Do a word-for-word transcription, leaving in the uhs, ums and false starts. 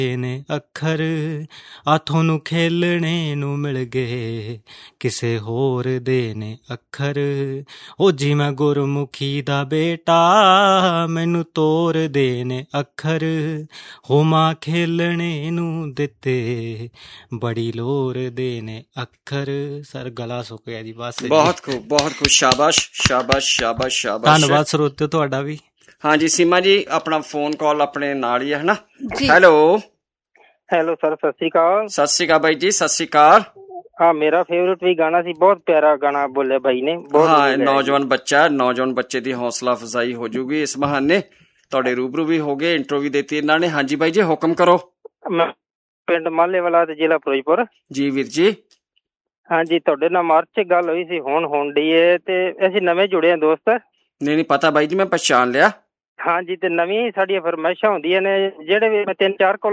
ਨੇ ਅੱਖਰ ਆ ਤੁਹਾਨੂੰ ਖੇਲਣੇ ਨੂੰ ਮਿਲ ਗਏ ਕਿਸੇ ਹੋਰ ਦੇ ਨੇ ਅੱਖਰ। ਉਹ ਜੀ ਮੈਂ ਗੁਰਮੁਖੀ ਦਾ ਬੇਟਾ ਮੈਨੂੰ ਤੋਰ ਦੇ ਨੇ ਅੱਖਰ। ਹੋ ਮਾਂ ਖੇਲਣੇ ਨੂੰ ਦਿੱਤੇ ਬੜੀ ਲੋਰ ਦੇ ਨੇ ਅੱਖਰ। ਸਰ ਗਲਾ ਸੁੱਕ ਗਿਆ ਜੀ ਬਸ। ਬਹੁਤ ਖੂਬ ਬਹੁਤ ਖੂਬ, ਸ਼ਾਬਾਸ਼ ਸ਼ਾਬਾਸ਼ ਸ਼ਾਬਾਸ਼ ਸ਼ਾਬਾਸ਼। ਧੰਨਵਾਦ ਸਰੋਤਿਓ ਤੁਹਾਡਾ ਵੀ। ਹਾਂਜੀ ਸੀਮਾ ਜੀ ਆਪਣਾ ਫੋਨ ਕਾਲ ਆਪਣੇ ਨਾਲ ਹੀ ਹੈ ਹਨਾ। Hello hello sir, Sat Sri ਅਕਾਲ। ਸਤਿ ਸ੍ਰੀ ਅਕਾਲ ਬਾਈ ਜੀ, ਸਤਿ ਸ੍ਰੀ ਅਕਾਲ। ਹਾਂ ਮੇਰਾ ਫੇਵਰੇਟ ਵੀ ਗਾਣਾ ਸੀ, ਬਹੁਤ ਪਿਆਰਾ ਗਾਣਾ ਬੋਲਿਆ ਬਾਈ ਨੇ। ਹਾਂ ਨੌਜਵਾਨ ਬੱਚਾ, ਨੌਜਵਾਨ ਬੱਚੇ ਦੀ ਹੌਸਲਾ ਅਫਜ਼ਾਈ ਹੋ ਜੂਗੀ ਇਸ ਬਹਾਨੇ। ਤੁਹਾਡੇ ਰੂਬਰੂ ਵੀ ਹੋ ਗਏ, ਇੰਟਰਵਿਊ ਦਿੱਤੀ ਇਹਨਾਂ ਨੇ। ਹਾਂਜੀ ਬਾਈ ਜੀ ਹੁਕਮ ਕਰੋ। ਮੈਂ ਪਿੰਡ ਮਾਲੇਵਾਲਾ ਤੇ ਜ਼ਿਲ੍ਹਾ ਫਿਰੋਜ਼ਪੁਰ। ਜੀ ਵੀਰ ਜੀ। ਹਾਂਜੀ ਤੁਹਾਡੇ ਨਾਲ ਮਾਰਚ ਚ ਗੱਲ ਹੋਈ ਸੀ, ਹੁਣ ਹੋਣ ਡਈ ਏ ਤੇ ਅਸੀਂ ਨਵੇਂ ਜੁੜੇ ਆ ਦੋਸਤ। ਨਹੀਂ ਨਹੀਂ ਪਤਾ ਬਾਈ ਜੀ, ਮੈਂ ਪਛਾਣ ਲਿਆ। ਹਾਂਜੀ ਤੇ ਨਵੀਂ ਸਾਡੀਆਂ ਫਰਮਾਇਸ਼ਾਂ ਹੁੰਦੀਆਂ ਨੇ, ਜਿਹੜੇ ਵੀ ਮੈਂ ਤਿੰਨ ਚਾਰ ਕੋਲ